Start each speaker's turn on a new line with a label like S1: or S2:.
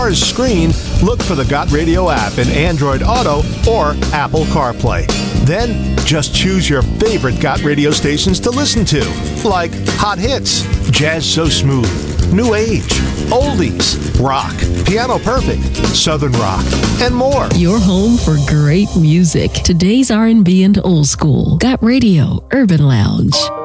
S1: car's screen, look for the Got Radio app in Android Auto or Apple CarPlay. Then, just choose your favorite Got Radio stations to listen to, like Hot Hits, Jazz So Smooth, New Age, Oldies, Rock, Piano Perfect, Southern Rock, and more.
S2: Your home for great music. Today's R&B and old school. Got Radio Urban Lounge.